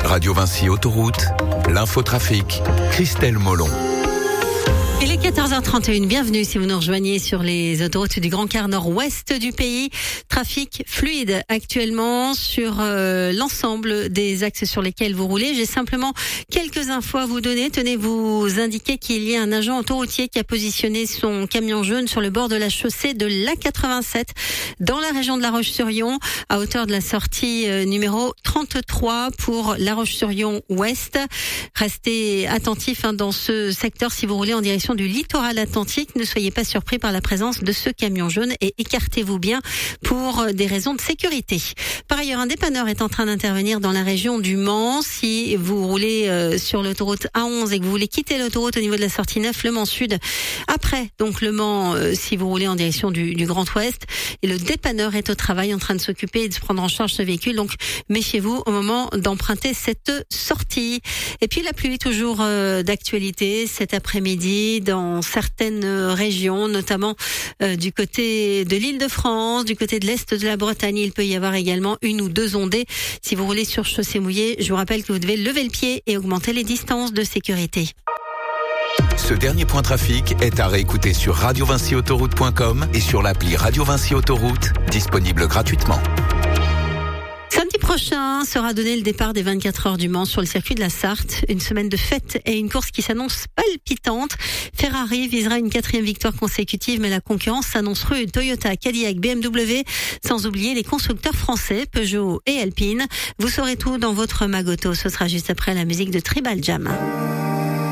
Radio Vinci Autoroute, l'infotrafic, Christelle Molon. Il est 14h31, bienvenue si vous nous rejoignez sur les autoroutes du Grand Quart nord-ouest du pays. Trafic fluide actuellement sur l'ensemble des axes sur lesquels vous roulez. J'ai simplement quelques infos à vous donner. Tenez, vous indiquer qu'il y a un agent autoroutier qui a positionné son camion jaune sur le bord de la chaussée de l'A87 dans la région de La Roche-sur-Yon, à hauteur de la sortie numéro 33 pour La Roche-sur-Yon ouest. Restez attentifs dans ce secteur si vous roulez en direction du littoral atlantique. Ne soyez pas surpris par la présence de ce camion jaune et écartez-vous bien pour des raisons de sécurité. Par ailleurs, un dépanneur est en train d'intervenir dans la région du Mans. Si vous roulez sur l'autoroute A11 et que vous voulez quitter l'autoroute au niveau de la sortie 9, le Mans Sud, après donc le Mans, si vous roulez en direction du Grand Ouest, et le dépanneur est au travail en train de s'occuper et de prendre en charge ce véhicule. Donc méfiez-vous au moment d'emprunter cette sortie. Et puis la pluie toujours d'actualité cet après-midi dans certaines régions, notamment du côté de l'Île-de-France, du côté de l'Est de la Bretagne. Il peut y avoir également une ou deux ondées. Si vous roulez sur chaussée mouillée, je vous rappelle que vous devez lever le pied et augmenter les distances de sécurité. Ce dernier point trafic est à réécouter sur radiovinciautoroute.com et sur l'appli Radio Vinci Autoroute, disponible gratuitement. Samedi prochain sera donné le départ des 24 heures du Mans sur le circuit de la Sarthe. Une semaine de fête et une course qui s'annonce palpitante. Ferrari visera une 4e victoire consécutive, mais la concurrence s'annonce rude. Toyota, Cadillac, BMW, sans oublier les constructeurs français, Peugeot et Alpine. Vous saurez tout dans votre Magoto. Ce sera juste après la musique de Tribal Jam.